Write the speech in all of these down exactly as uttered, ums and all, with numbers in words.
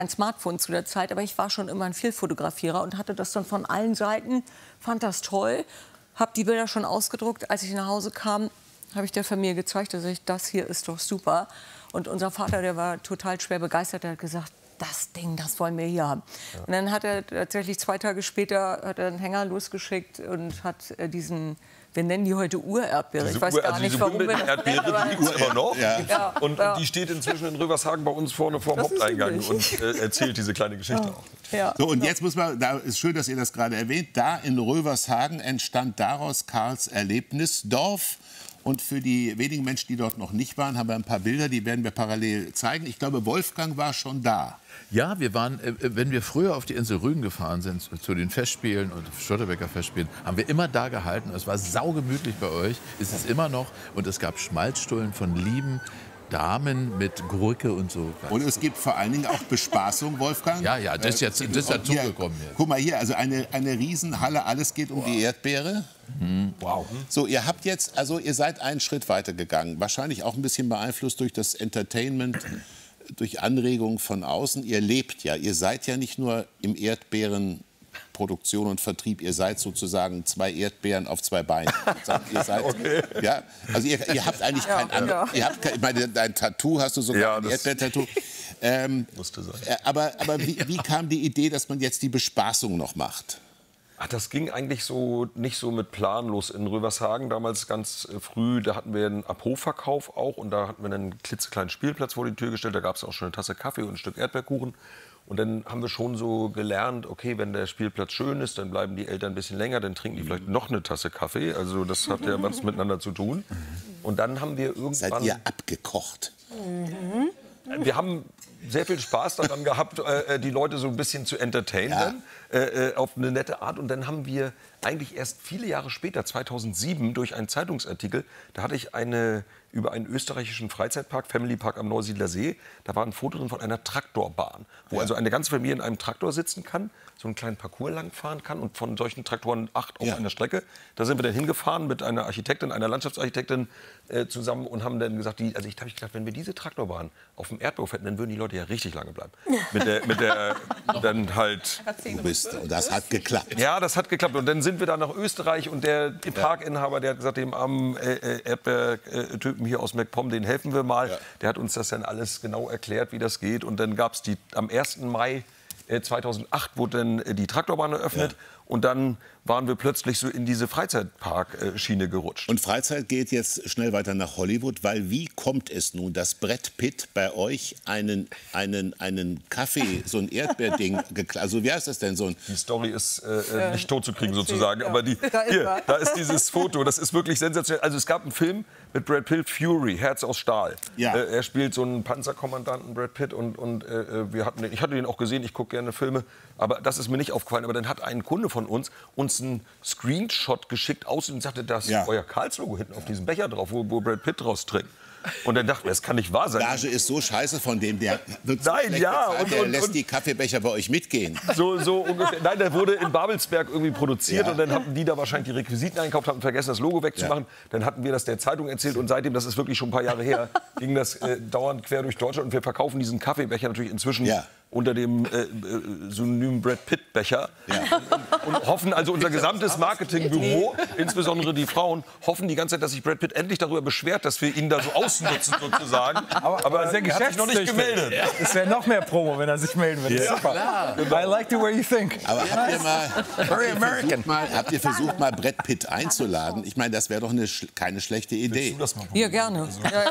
ein Smartphone zu der Zeit, aber ich war schon immer ein Vielfotografierer und hatte das dann von allen Seiten, fand das toll, habe die Bilder schon ausgedruckt. Als ich nach Hause kam, habe ich der Familie gezeigt, dass ich, das hier ist doch super. Und unser Vater, der war total schwer begeistert, der hat gesagt, das Ding, das wollen wir hier haben. Ja. Und dann hat er tatsächlich zwei Tage später hat er einen Hänger losgeschickt und hat äh, diesen, wir nennen die heute Urerdbeere. Ich weiß Ur, gar also nicht, warum wir das Erdbeere, die gibt es immer noch. Ja. Ja. Und, Ja. und die steht inzwischen in Rövershagen bei uns vorne vor dem Haupteingang und äh, erzählt diese kleine Geschichte ja. auch. Ja. So, und jetzt muss man, da ist schön, dass ihr das gerade erwähnt, da in Rövershagen entstand daraus Karls Erlebnisdorf. Und für die wenigen Menschen, die dort noch nicht waren, haben wir ein paar Bilder, die werden wir parallel zeigen. Ich glaube, Wolfgang war schon da. Ja, wir waren, äh, wenn wir früher auf die Insel Rügen gefahren sind, zu, zu den Festspielen und Störtebeker Festspielen, haben wir immer da gehalten. Es war saugemütlich bei euch, ist es immer noch. Und es gab Schmalzstullen von lieben Damen mit Gurke und so. Und es gibt vor allen Dingen auch Bespaßung, Wolfgang. Ja, ja, das ist jetzt das ist dazugekommen. Guck mal hier, also eine, eine Riesenhalle, alles geht um wow. die Erdbeere. Mhm. Wow. So, ihr habt jetzt, also ihr seid einen Schritt weiter gegangen. Wahrscheinlich auch ein bisschen beeinflusst durch das Entertainment, durch Anregungen von außen. Ihr lebt ja, ihr seid ja nicht nur im Erdbeeren Produktion und Vertrieb, ihr seid sozusagen zwei Erdbeeren auf zwei Beinen. Ihr seid, okay. ja, also ihr, ihr habt eigentlich kein ja, anderes. ja. Ihr habt kein, ich meine, dein Tattoo hast du sogar, Ja, ein das Erdbeertattoo. Ähm, musste sein. aber aber wie, wie kam die Idee, dass man jetzt die Bespaßung noch macht? Ach, das ging eigentlich so nicht so mit planlos in Rövershagen. Damals ganz äh, früh, da hatten wir einen Abhofverkauf auch und da hatten wir einen klitzekleinen Spielplatz vor die Tür gestellt. Da gab es auch schon eine Tasse Kaffee und ein Stück Erdbeerkuchen. Und dann haben wir schon so gelernt, okay, wenn der Spielplatz schön ist, dann bleiben die Eltern ein bisschen länger, dann trinken die vielleicht noch eine Tasse Kaffee. Also das hat ja was miteinander zu tun. Und dann haben wir irgendwann... Seid ihr abgekocht? Mhm. Wir haben sehr viel Spaß daran gehabt, äh, die Leute so ein bisschen zu entertainen, ja. äh, auf eine nette Art. Und dann haben wir eigentlich erst viele Jahre später, zweitausendsieben, durch einen Zeitungsartikel, da hatte ich eine über einen österreichischen Freizeitpark, Family Park am Neusiedler See, da war ein Foto drin von einer Traktorbahn, wo ja. also eine ganze Familie in einem Traktor sitzen kann, so einen kleinen Parcours langfahren kann und von solchen Traktoren acht auf ja. einer Strecke. Da sind wir dann hingefahren mit einer Architektin, einer Landschaftsarchitektin äh, zusammen und haben dann gesagt, die, also ich habe ich gedacht, wenn wir diese Traktorbahn auf dem Erdhof hätten, dann würden die Leute ja richtig lange bleiben. Mit der, mit der dann halt... Du bist, und das hat geklappt. Ja, das hat geklappt. Und dann sind wir da nach Österreich und der Parkinhaber, der hat gesagt, dem armen äh, äh, Erdbeertypen hier aus MacPom, den helfen wir mal. Ja. Der hat uns das dann alles genau erklärt, wie das geht. Und dann gab es die am ersten Mai zweitausendacht wurde dann die Traktorbahn eröffnet. Ja. Und dann waren wir plötzlich so in diese Freizeitpark-Schiene gerutscht. Und Freizeit geht jetzt schnell weiter nach Hollywood, weil wie kommt es nun, dass Brad Pitt bei euch einen, einen, einen Kaffee, so ein Erdbeerding, also wie heißt das denn so ein... Die Story ist äh, nicht totzukriegen sozusagen, aber die, hier, da ist dieses Foto, das ist wirklich sensationell. Also es gab einen Film mit Brad Pitt, Fury, Herz aus Stahl. Ja. Äh, er spielt so einen Panzerkommandanten, Brad Pitt, und, und äh, wir hatten den, ich hatte den auch gesehen, ich gucke gerne Filme, aber das ist mir nicht aufgefallen. Aber dann hat ein Kunde von uns uns einen Screenshot geschickt aus und sagte, da ist ja. euer Karls-Logo hinten auf diesem Becher drauf, wo, wo Brad Pitt draus trinkt. Und dann dachten wir, das kann nicht wahr sein. Gage ist so scheiße von dem, der wird so Nein, ja, bezahlt, und, der und, lässt und, die Kaffeebecher bei euch mitgehen. So, so ungefähr. Nein, der wurde in Babelsberg irgendwie produziert Ja. und dann hatten die da wahrscheinlich die Requisiten eingekauft, hatten vergessen, das Logo wegzumachen. Ja. Dann hatten wir das der Zeitung erzählt und seitdem, das ist wirklich schon ein paar Jahre her, ging das äh, dauernd quer durch Deutschland und wir verkaufen diesen Kaffeebecher natürlich inzwischen ja. unter dem äh, Synonym Brad Pitt Becher ja. und, und hoffen, also unser gesamtes Marketingbüro, insbesondere die Frauen, hoffen die ganze Zeit, dass sich Brad Pitt endlich darüber beschwert, dass wir ihn da so ausnutzen sozusagen. Aber, aber sehr er hat sich noch nicht gemeldet. Es wäre noch mehr Promo, wenn er sich melden würde. Ja. Super. I like the way you think. Aber habt ihr mal, habt ihr versucht, mal, habt ihr versucht, mal Brad Pitt einzuladen? Ich meine, das wäre doch eine, keine schlechte Idee. Ja, gerne. Ja,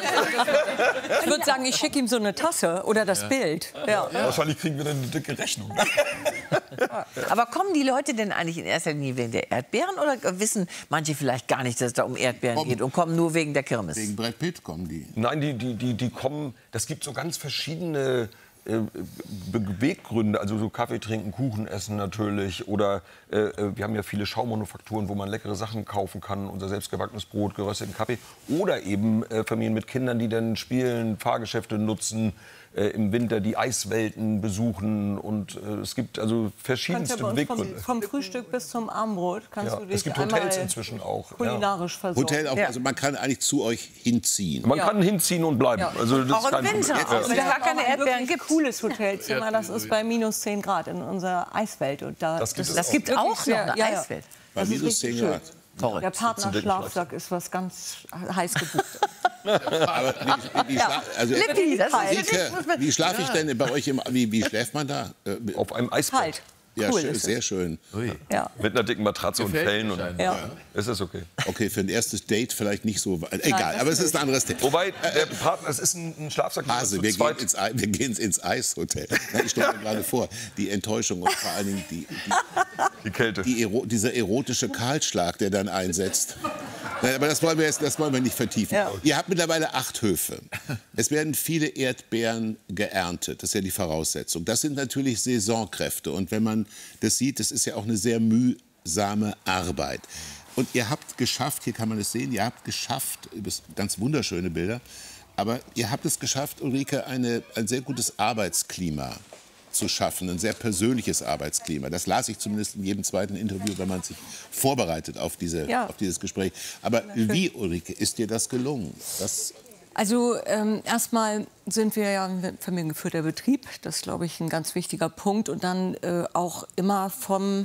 ich würde sagen, ich schicke ihm so eine Tasse oder das ja. Bild. Ja. Wahrscheinlich kriegen wir dann eine dicke Rechnung. Aber kommen die Leute denn eigentlich in erster Linie wegen der Erdbeeren oder wissen manche vielleicht gar nicht, dass es da um Erdbeeren Komm. geht und kommen nur wegen der Kirmes? Wegen Brad Pitt kommen die. Nein, die, die, die, die kommen, das gibt so ganz verschiedene äh, Beweggründe, also so Kaffee trinken, Kuchen essen natürlich oder äh, wir haben ja viele Schaumanufakturen, wo man leckere Sachen kaufen kann, unser selbstgebackenes Brot, gerösteten Kaffee oder eben äh, Familien mit Kindern, die dann spielen, Fahrgeschäfte nutzen, äh, im Winter die Eiswelten besuchen und äh, es gibt also verschiedenste ja Beweggründe. Vom, vom Frühstück bis zum Abendbrot kannst ja, du dich es gibt Hotels inzwischen auch. Kulinarisch ja. versorgen. Hotel auch, ja. also man kann eigentlich zu euch hinziehen. Man ja. kann hinziehen und bleiben. Ja. Also das auch im Winter, ja. wenn es gar keine Erdbeeren gibt. cooles Hotelzimmer, das ist bei minus zehn Grad in unserer Eiswelt. Und da, Das gibt es Das auch. gibt auch noch sehr- eine ja, ja. Eiswelt. Bei Das ist minus zehn richtig Grad. Verrückt. Der Partnerschlafsack ist was ganz heiß gebucht. Aber wie, wie, schla also, Lippi, das Kalt. ist Rike, wie schlafe ich denn bei euch im, wie, wie schläft man da? Äh, Auf einem Eisbett. Kalt. ja, Cool schön, ist sehr es. schön. Ui. Ja. Mit einer dicken Matratze und Gefällt Fellen. mir Und scheinbar. Ja. ist das okay. Okay, für ein erstes Date vielleicht nicht so. Egal, das aber es ist nicht. ein anderes Thema. Wobei, der Partner, es ist ein, ein Schlafsack. den Hase, zu wir gehen, zweit- ins, Ei- wir gehen ins Eishotel. Na, ich stelle mir gerade vor, die Enttäuschung und vor allen Dingen die, die, Die Kälte. die Ero dieser erotische Kahlschlag, der dann einsetzt. Nein, aber das wollen wir, jetzt, das wollen wir nicht vertiefen. Ja. Ihr habt mittlerweile acht Höfe. Es werden viele Erdbeeren geerntet. Das ist ja die Voraussetzung. Das sind natürlich Saisonkräfte. Und wenn man das sieht, das ist ja auch eine sehr mühsame Arbeit. Und ihr habt geschafft, hier kann man es sehen, ihr habt geschafft, das sind ganz wunderschöne Bilder, aber ihr habt es geschafft, Ulrike, eine, ein sehr gutes Arbeitsklima zu schaffen, ein sehr persönliches Arbeitsklima. Das las ich zumindest in jedem zweiten Interview, wenn man sich vorbereitet auf, diese, Ja. auf dieses Gespräch. Aber wie, Ulrike, ist dir das gelungen? Das Also ähm, erstmal sind wir ja ein familiengeführter Betrieb. Das ist, glaube ich, ein ganz wichtiger Punkt. Und dann äh, auch immer vom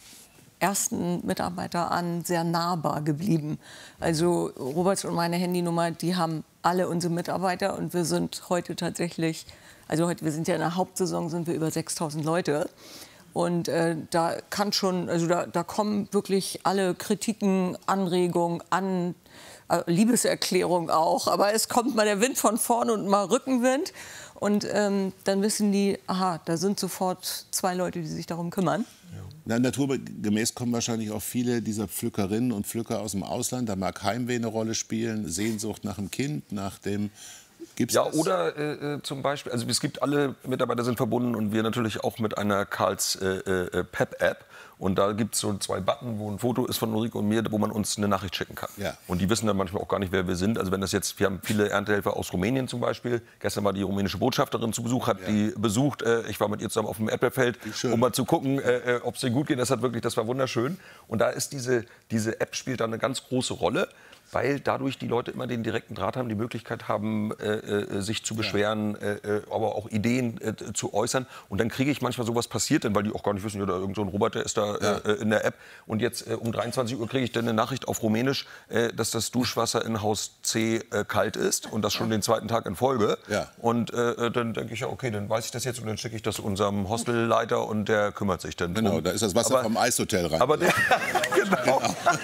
ersten Mitarbeiter an sehr nahbar geblieben. Also Roberts und meine Handynummer, die haben alle unsere Mitarbeiter. Und wir sind heute tatsächlich, also heute, wir sind ja in der Hauptsaison, sind wir über sechstausend Leute. Und äh, da kann schon, also da, da kommen wirklich alle Kritiken, Anregungen an, äh, Liebeserklärung auch. Aber es kommt mal der Wind von vorne und mal Rückenwind. Und ähm, dann wissen die, aha, da sind sofort zwei Leute, die sich darum kümmern. Na, naturgemäß kommen wahrscheinlich auch viele dieser Pflückerinnen und Pflücker aus dem Ausland. Da mag Heimweh eine Rolle spielen, Sehnsucht nach dem Kind, nach dem... Gibt's Ja, das? oder äh, zum Beispiel, also es gibt alle Mitarbeiter sind verbunden und wir natürlich auch mit einer Karls äh, äh, Pep-App. Und da gibt es so zwei Button, wo ein Foto ist von Ulrike und mir, wo man uns eine Nachricht schicken kann. Ja. Und die wissen dann manchmal auch gar nicht, wer wir sind. Also wenn das jetzt, wir haben viele Erntehelfer aus Rumänien zum Beispiel. Gestern war die rumänische Botschafterin zu Besuch, hat die besucht. Äh, ich war mit ihr zusammen auf dem Erdbeerfeld, schön. um mal zu gucken, äh, ob es ihr gut geht. Das hat wirklich, das war wunderschön. Und da ist diese, diese App spielt dann eine ganz große Rolle, weil dadurch die Leute immer den direkten Draht haben, die Möglichkeit haben, äh, äh, sich zu beschweren, äh, äh, aber auch Ideen äh, zu äußern. Und dann kriege ich manchmal sowas passiert, denn weil die auch gar nicht wissen, ja, da irgend so ein Robert, der ist da äh, in der App. Und jetzt äh, um dreiundzwanzig Uhr kriege ich dann eine Nachricht auf Rumänisch, äh, dass das Duschwasser in Haus C äh, kalt ist und das schon den zweiten Tag in Folge. Ja. Und äh, dann denke ich, ja, okay, dann weiß ich das jetzt und dann schicke ich das unserem Hostelleiter und der kümmert sich dann drum. Genau, da ist das Wasser aber, vom Eishotel rein. Aber der, genau.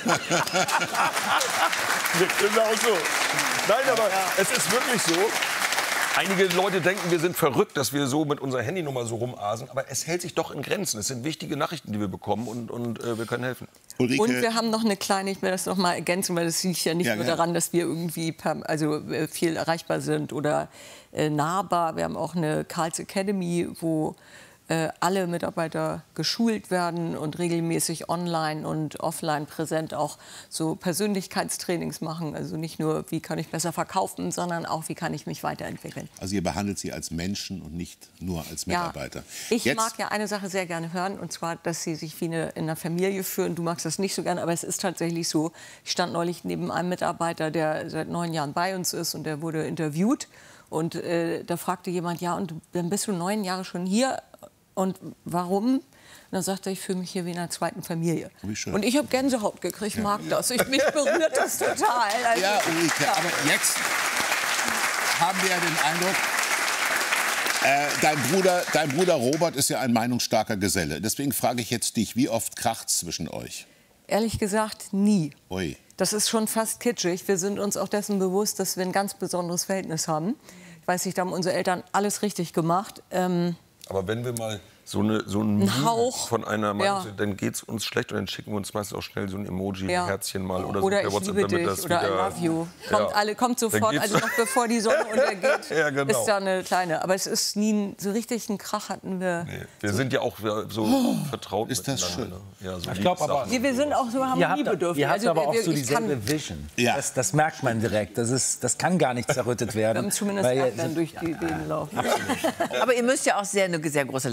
Genau so. Nein, aber es ist wirklich so. Einige Leute denken, wir sind verrückt, dass wir so mit unserer Handynummer so rumasen. Aber es hält sich doch in Grenzen. Es sind wichtige Nachrichten, die wir bekommen und, und äh, wir können helfen. Ulrike, Und wir haben noch eine kleine, ich will das noch mal ergänzen, weil das liegt ja nicht Ja, nur gerne. daran, dass wir irgendwie per, also äh, viel erreichbar sind oder äh, nahbar. Wir haben auch eine Karls Academy, wo äh, alle Mitarbeiter geschult werden und regelmäßig online und offline präsent auch so Persönlichkeitstrainings machen. Also nicht nur, wie kann ich besser verkaufen, sondern auch, wie kann ich mich weiterentwickeln. also ihr behandelt sie als Menschen und nicht nur als Mitarbeiter. Ja, ich Jetzt, mag ja eine Sache sehr gerne hören, und zwar, dass sie sich wie eine, in einer Familie führen. Du magst das nicht so gerne, aber es ist tatsächlich so. Ich stand neulich neben einem Mitarbeiter, der seit neun Jahren bei uns ist, und der wurde interviewt. Und äh, da fragte jemand, ja, und dann bist du neun Jahre schon hier, und warum? Und dann sagte er, ich fühle mich hier wie in einer zweiten Familie. Wie schön. Und ich habe Gänsehaut gekriegt, ich mag das. Ich, mich berührt das total. Also, Ja, Ulrike, aber jetzt haben wir ja den Eindruck, äh, dein, Bruder, dein Bruder Robert ist ja ein meinungsstarker Geselle. Deswegen frage ich jetzt dich, wie oft kracht's zwischen euch? ehrlich gesagt, nie. Ui. Das ist schon fast kitschig. Wir sind uns auch dessen bewusst, dass wir ein ganz besonderes Verhältnis haben. Ich weiß nicht, da haben unsere Eltern alles richtig gemacht. Ähm, Aber wenn wir mal so, eine, so einen Hauch. von einer Meinung, Ja. dann geht es uns schlecht und dann schicken wir uns meistens auch schnell so ein Emoji, Ja. ein Herzchen mal oder, Oder so per ich WhatsApp, liebe damit dich das oder I wieder, love you. Kommt, Ja. alle, kommt Dann sofort, geht's- also noch bevor die Sonne untergeht, Ja, genau. ist da eine kleine. Aber es ist nie ein, so richtig einen Krach hatten wir. Nee, wir sind ja auch so vertraut ist das miteinander. Ne? Ja, so Ich glaube aber, Wir, wir sind auch so ihr habt, harmoniebedürftig. ihr habt Also, aber auch wir- so ich kann- dieselbe Vision. Ja. Das, das merkt man direkt. Das, ist, das kann gar nicht zerrüttet Wir werden. haben zumindest weil ihr- Erdbeeren durch die Venen laufen. Aber ihr müsst ja auch sehr, eine sehr große Leidenschaft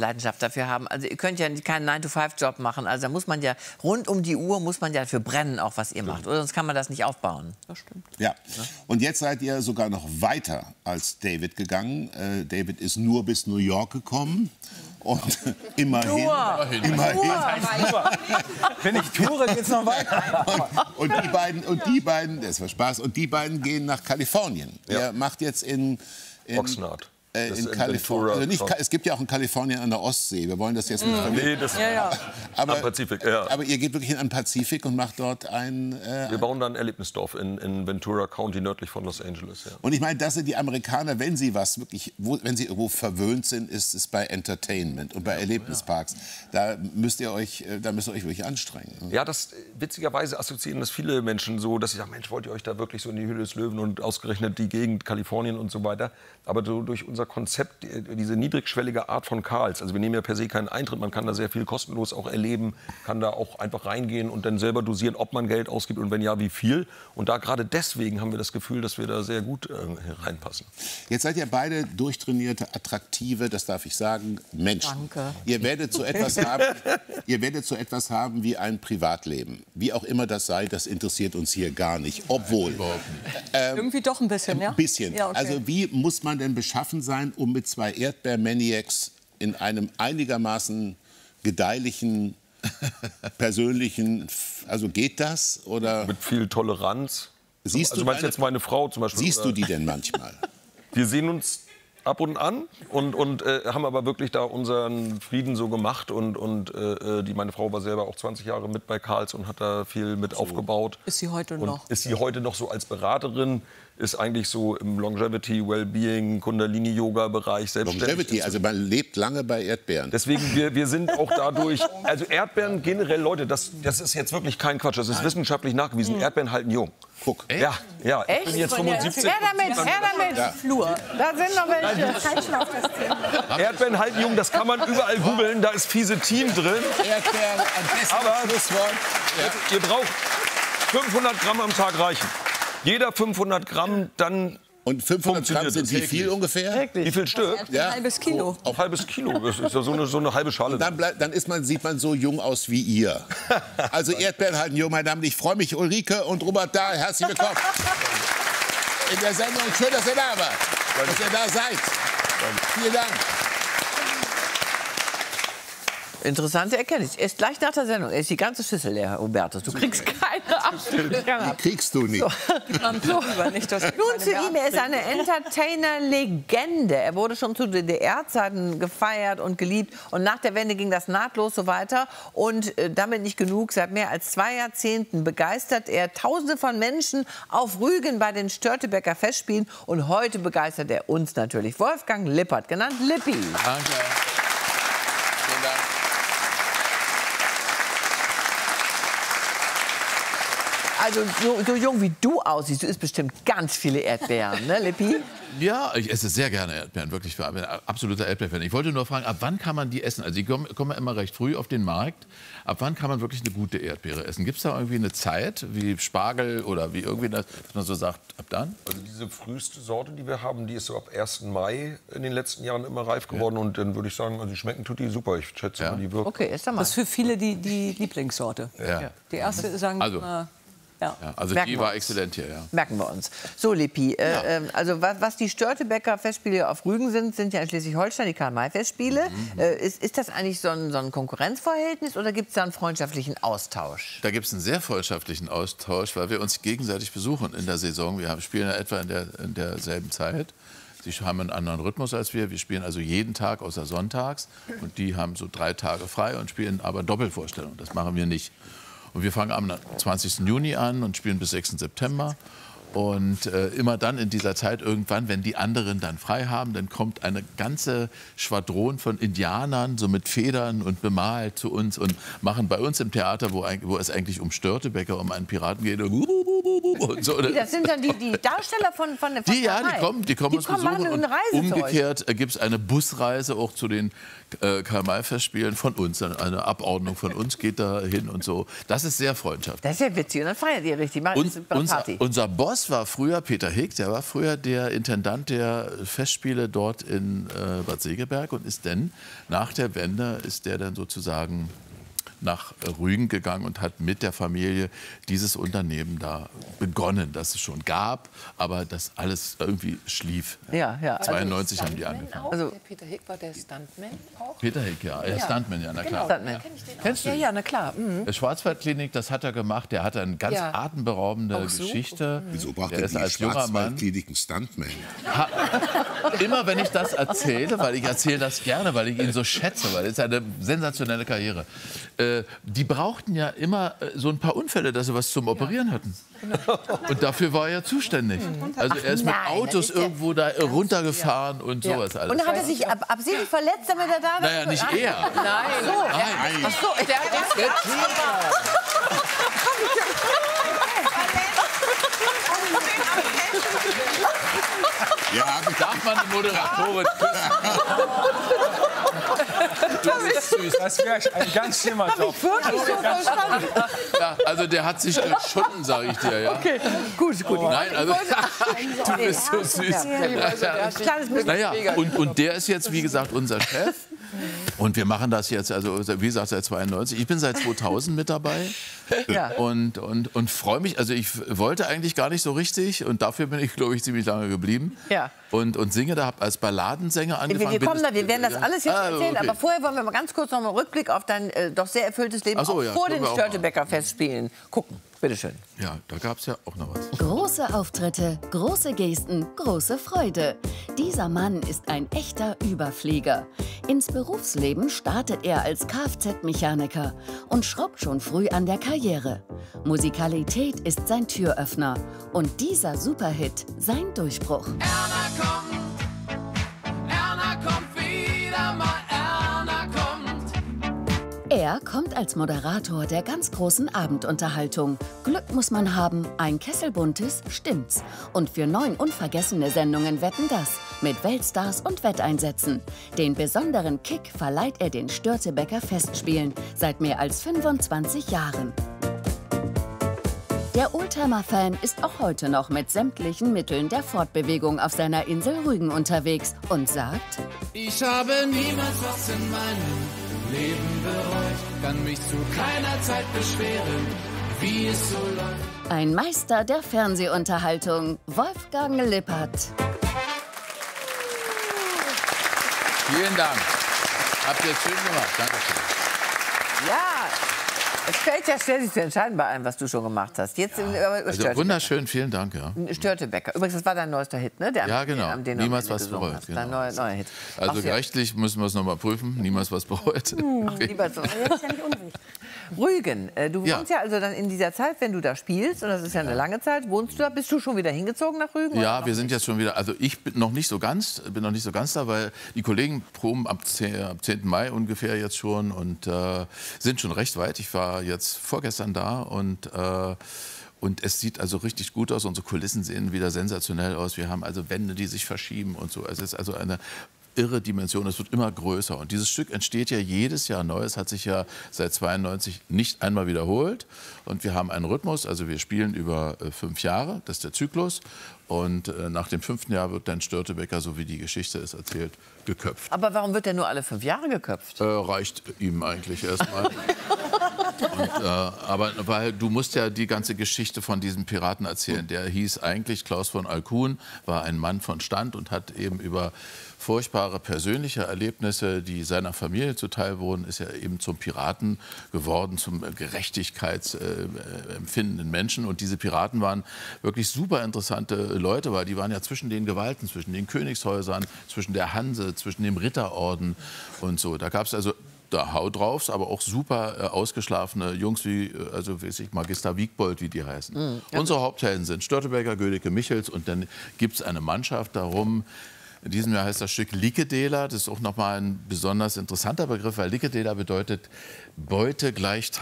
dafür haben. Also ihr könnt ja keinen nine to five Job machen. Also da muss man ja rund um die Uhr muss man ja dafür brennen, auch was ihr macht. Oder sonst kann man das nicht aufbauen. Das stimmt. Ja. Und jetzt seid ihr sogar noch weiter als David gegangen. Äh, David ist nur bis New York gekommen. Und immerhin, Nur. immerhin. Wenn ich toure, geht's noch weiter. Und, und die beiden, und die beiden, das war Spaß, und die beiden gehen nach Kalifornien. Ja. Ihr macht jetzt in, in Oxnard. Äh, Das in ist in Kalifornien. Ventura Also nicht, schon. Ka- es gibt ja auch in Kalifornien an der Ostsee. Wir wollen das jetzt nicht verwechseln. Nee, das Ja, ja. Aber, am Pazifik, ja. aber ihr geht wirklich in den Pazifik und macht dort ein... Äh, Wir bauen da ein Erlebnisdorf in, in Ventura County, nördlich von Los Angeles. Ja. Und ich meine, das sind die Amerikaner, wenn sie was wirklich, wo, wenn sie irgendwo verwöhnt sind, ist es bei Entertainment und bei Erlebnisparks. Da müsst ihr euch, äh, da müsst ihr euch wirklich anstrengen. Ja, das witzigerweise assoziieren das viele Menschen so, dass sie sagen, Mensch, wollt ihr euch da wirklich so in die Höhle des Löwen und ausgerechnet die Gegend Kalifornien und so weiter. Aber so durch unser Konzept, diese niedrigschwellige Art von Karls, also wir nehmen ja per se keinen Eintritt, man kann da sehr viel kostenlos auch erleben, kann da auch einfach reingehen und dann selber dosieren, ob man Geld ausgibt und wenn ja, wie viel. Und da gerade deswegen haben wir das Gefühl, dass wir da sehr gut äh, reinpassen. Jetzt seid ihr beide durchtrainierte, attraktive, das darf ich sagen, Menschen. Danke. Ihr werdet so etwas haben, ihr werdet so etwas haben wie ein Privatleben. Wie auch immer das sei, das interessiert uns hier gar nicht. Obwohl, ähm, Irgendwie doch ein bisschen, ja? ein bisschen. Ja, okay. Also wie muss man denn beschaffen sein, um mit zwei Erdbeer-Maniacs in einem einigermaßen gedeihlichen, persönlichen, also geht das? Oder Mit viel Toleranz. siehst Also du, meinst du deine, jetzt meine Frau zum Beispiel? siehst oder? du die denn manchmal? Wir sehen uns ab und an und, und äh, haben aber wirklich da unseren Frieden so gemacht. Und, und äh, die, meine Frau war selber auch zwanzig Jahre mit bei Karls und hat da viel mit aufgebaut. Ist sie heute Und noch. ist sie heute noch so als Beraterin, ist eigentlich so im Longevity, Wellbeing, Kundalini-Yoga-Bereich selbstständig. Longevity, also man lebt lange bei Erdbeeren. Deswegen, wir, wir sind auch dadurch, also Erdbeeren generell, Leute, das, das ist jetzt wirklich kein Quatsch, das ist wissenschaftlich nachgewiesen, Erdbeeren halten jung. Guck. Ja, ja, ich bin jetzt fünfundsiebzig. Her damit, her damit. Flur. Da sind noch welche. Erdbeeren halten jung, das kann man überall googeln, da ist Fisetin drin. Erdbeeren, ein besseres Aber- Schlusswort. Ihr braucht fünfhundert Gramm am Tag reichen. Jeder fünfhundert Gramm, dann Und fünfhundert Gramm Funktioniert sind wie das viel ungefähr? wie viel Stück? Ja. Ein halbes Kilo. Auf halbes Kilo, das ist ja so eine, so eine halbe Schale. Dann, bleib, dann ist man, sieht man so jung aus wie ihr. Also Erdbeeren halten jung, meine Damen. Ich freue mich, Ulrike und Robert da. Herzlich willkommen in der Sendung. Schön, dass ihr da wart, dass ihr da seid. Vielen Dank. Interessante Erkenntnis. Erst gleich nach der Sendung ist die ganze Schüssel leer, Hubertus. Du kriegst keine Abschnitte. Die kriegst du nicht. So. Nicht, dass Nun zu ihm, er ist eine Entertainer-Legende. Er wurde schon zu D D R-Zeiten gefeiert und geliebt. Und nach der Wende ging das nahtlos so weiter. Und äh, damit nicht genug. Seit mehr als zwei Jahrzehnten begeistert er Tausende von Menschen auf Rügen bei den Störtebeker Festspielen. Und heute begeistert er uns natürlich. Wolfgang Lippert, genannt Lippi. Danke. Vielen Dank. Also so, so jung wie du aussiehst, du isst bestimmt ganz viele Erdbeeren, ne, Lippi? Ja, ich esse sehr gerne Erdbeeren, wirklich. Ich bin ein absoluter Erdbeerfan. Ich wollte nur fragen, ab wann kann man die essen? Also die kommen, kommen ja immer recht früh auf den Markt. Ab wann kann man wirklich eine gute Erdbeere essen? Gibt es da irgendwie eine Zeit, wie Spargel oder wie irgendwie, das, dass man so sagt, ab dann? Also diese früheste Sorte, die wir haben, die ist so ab ersten Mai in den letzten Jahren immer reif geworden. Und dann würde ich sagen, also die schmecken tut die super. Ich schätze Ja. mal, die wirkt. Okay, erst einmal. Das ist für viele die, die Lieblingssorte. Ja. Die erste sagen Also. immer, ja. Ja, also Merken die wir war uns. exzellent hier, ja. Merken wir uns. So, Lippi, äh, ähm, also was, was die Störtebeker Festspiele auf Rügen sind, sind ja in Schleswig-Holstein die Karl-May-Festspiele. Mhm. Äh, ist, ist das eigentlich so ein, so ein Konkurrenzverhältnis oder gibt es da einen freundschaftlichen Austausch? Da gibt es einen sehr freundschaftlichen Austausch, weil wir uns gegenseitig besuchen in der Saison. Wir haben, spielen ja etwa in, der, in derselben Zeit. Sie haben einen anderen Rhythmus als wir. Wir spielen also jeden Tag außer sonntags. Und die haben so drei Tage frei und spielen aber Doppelvorstellungen. Das machen wir nicht. Und wir fangen am zwanzigsten Juni an und spielen bis sechsten September. Und äh, immer dann in dieser Zeit irgendwann, wenn die anderen dann frei haben, dann kommt eine ganze Schwadron von Indianern, so mit Federn und bemalt zu uns und machen bei uns im Theater, wo, wo es eigentlich um Störtebeker, um einen Piraten geht, und und so. Das sind dann die, die Darsteller von, von der Die, ja, die kommen, die kommen die uns kommen besuchen. machen Und eine Reise zu euch. umgekehrt gibt es eine Busreise auch zu den äh, Karl-May-Festspielen von uns. Eine Abordnung von uns geht da hin und so. Das ist sehr freundschaftlich. Das ist ja witzig. Und dann feiert ihr richtig. Macht Und eine unser, Party. unser Boss war früher, Peter Hick, der war früher der Intendant der Festspiele dort in äh, Bad Segeberg und ist dann, nach der Wende, ist der dann sozusagen nach Rügen gegangen und hat mit der Familie dieses Unternehmen da begonnen, das es schon gab, aber das alles irgendwie schlief. Ja, ja. zweiundneunzig haben die angefangen. Also, Der Peter Hick war der Stuntman auch. Peter Hick, ja, er ist Stuntman, ja, na klar. Stuntman. Kennst du Ja, ihn? ja, na klar. Mhm. Der Schwarzwaldklinik, das hat er gemacht. Der hatte eine ganz Ja. atemberaubende Auch so? Geschichte. Wieso braucht Der denn ist die als junger Mann. Schwarzwaldklinik einen Stuntman? Ha Immer wenn ich das erzähle, weil ich erzähle das gerne, weil ich ihn so schätze, weil es ist eine sensationelle Karriere. Äh, die brauchten ja immer äh, so ein paar Unfälle, dass sie was zum Operieren hatten. Und dafür war er zuständig. Also er ist mit nein, Autos das ist ja irgendwo da runtergefahren und sowas alles. und dann hat er sich ab, absichtlich verletzt, damit er da war? Naja, nicht er. Nein. Nein. Ach so, der hat Ja, hab ich Darf man die Moderatorin küssen? Das ist süß. Das wäre ein ganz schlimmer Job. wirklich so verstanden. Ja, also der hat sich geschunden, sage ich dir. Ja. Okay, gut, gut. Nein, also du bist so süß. Kleines bisschen. Naja, und, und der ist jetzt, wie gesagt, unser Chef. Und wir machen das jetzt, also wie gesagt, seit zweiundneunzig. Ich bin seit zweitausend mit dabei Ja. und, und, und freue mich. Also ich wollte eigentlich gar nicht so richtig und dafür bin ich, glaube ich, ziemlich lange geblieben. Ja. Und, und singe da, habe als Balladensänger angefangen. Wir, wir, kommen Bin da, wir werden das alles jetzt Ah, erzählen, okay. aber vorher wollen wir mal ganz kurz noch mal einen Rückblick auf dein äh, doch sehr erfülltes Leben Ach so, auch ja, vor können den wir auch Störtebeker Festspielen gucken. Bitte schön. Ja, da gab es ja auch noch was. Große Auftritte, große Gesten, große Freude. Dieser Mann ist ein echter Überflieger. Ins Berufsleben startet er als Kfz-Mechaniker und schraubt schon früh an der Karriere. Musikalität ist sein Türöffner und dieser Superhit sein Durchbruch. Erna kommt, Erna kommt wieder mal, Erna kommt. Er kommt als Moderator der ganz großen Abendunterhaltung. Glück muss man haben, ein Kessel Buntes, stimmt's. Und für neun unvergessene Sendungen Wetten, das mit Weltstars und Wetteinsätzen. Den besonderen Kick verleiht er den Störtebeker Festspielen seit mehr als fünfundzwanzig Jahren. Der Oldtimer-Fan ist auch heute noch mit sämtlichen Mitteln der Fortbewegung auf seiner Insel Rügen unterwegs und sagt: Ich habe niemals was in meinem Leben bereut, kann mich zu keiner Zeit beschweren, wie es so läuft. Ein Meister der Fernsehunterhaltung, Wolfgang Lippert. Vielen Dank. Habt ihr jetzt schön gemacht. Dankeschön. Ja, es fällt ja schwer, sich zu entscheiden bei allem, was du schon gemacht hast. Jetzt ja. über Also Störtebeker. wunderschön, vielen Dank. Ja. Störtebeker. Übrigens, das war dein neuester Hit, ne? Der, Ja, genau. Den, den du Niemals am Ende was gesungen bereut, hast. genau. Dein neuer, neuer Hit. Also Machst du ja. rechtlich müssen wir es noch mal prüfen. Niemals was bereut. Okay. Lieber so. Rügen, äh, du Ja. wohnst ja also dann in dieser Zeit, wenn du da spielst, und das ist ja eine lange Zeit, wohnst du da, bist du schon wieder hingezogen nach Rügen? oder Ja, noch wir sind nicht? jetzt schon wieder, also ich bin noch nicht so ganz, bin noch nicht so ganz da, weil die Kollegen proben ab zehnten Mai ungefähr jetzt schon und äh, sind schon recht weit. Ich war jetzt vorgestern da und äh, Und es sieht also richtig gut aus. Unsere Kulissen sehen wieder sensationell aus. Wir haben also Wände, die sich verschieben und so. Es ist also eine irre Dimension. Es wird immer größer. Und dieses Stück entsteht ja jedes Jahr neu. Es hat sich ja seit zweiundneunzig nicht einmal wiederholt. Und wir haben einen Rhythmus. Also wir spielen über äh, fünf Jahre. Das ist der Zyklus. Und äh, nach dem fünften Jahr wird dann Störtebeker, so wie die Geschichte es erzählt, geköpft. Aber warum wird der nur alle fünf Jahre geköpft? Äh, reicht ihm eigentlich erstmal. Und, äh, aber weil du musst ja die ganze Geschichte von diesem Piraten erzählen. Der hieß eigentlich Klaus von Alkuhn, war ein Mann von Stand und hat eben über furchtbare persönliche Erlebnisse, die seiner Familie zuteil wurden, ist er eben zum Piraten geworden, zum gerechtigkeitsempfindenden Menschen. Und diese Piraten waren wirklich super interessante Leute, weil die waren ja zwischen den Gewalten, zwischen den Königshäusern, zwischen der Hanse, zwischen dem Ritterorden und so. Da gab es also da Hau draufs, aber auch super äh, ausgeschlafene Jungs wie, äh, also weiß ich, Magister Wiegbold, wie die heißen. Mhm. Unsere Haupthelden sind Störtebeker, Gödeke, Michels und dann gibt es eine Mannschaft darum. In diesem Jahr heißt das Stück Likedela. Das ist auch nochmal ein besonders interessanter Begriff, weil Likedela bedeutet Beutegleichteiler.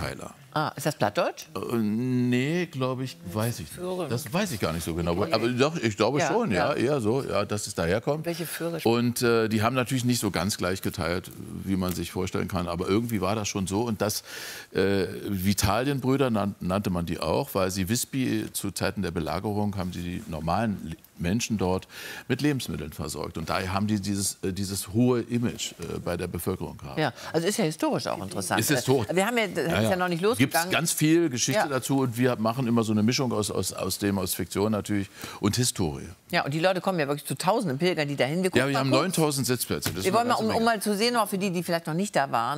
Ah, ist das Plattdeutsch? Äh, nee, glaube ich, weiß ich. Das weiß ich gar nicht so genau. Aber doch, ich glaube Ja, schon, ja, ja. eher so, ja, dass es daherkommt. Welche Föhre? Und äh, die haben natürlich nicht so ganz gleich geteilt, wie man sich vorstellen kann. Aber irgendwie war das schon so. Und das äh, Vitalienbrüder nan nannte man die auch, weil sie Visby zu Zeiten der Belagerung haben sie die normalen Menschen dort mit Lebensmitteln versorgt. Und daher haben die dieses, äh, dieses hohe Image äh, bei der Bevölkerung gehabt. Ja, also ist ja historisch auch interessant. Ist historisch. Wir haben ja, das Ja, ist ja. ja noch nicht Gibt losgegangen. es ganz viel Geschichte Ja. dazu und wir machen immer so eine Mischung aus, aus, aus dem, aus Fiktion natürlich und Historie. Ja, und die Leute kommen ja wirklich zu Tausenden Pilgern, die dahin. Wir, Ja, wir haben neuntausend Sitzplätze. Das wir ist wollen eine mal, ganze um, Menge. um mal zu sehen, auch für die, die vielleicht noch nicht da waren,